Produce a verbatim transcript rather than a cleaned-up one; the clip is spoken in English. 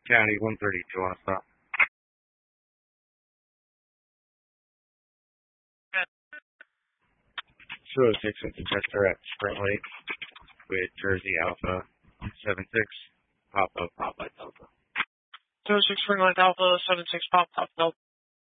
County one thirty-two on stop. two oh six with the tester at Spring Lake with Jersey Alpha seven six. Pop up, pop up, Delta. two oh six Spring Lake Alpha seven six, pop up, Delta.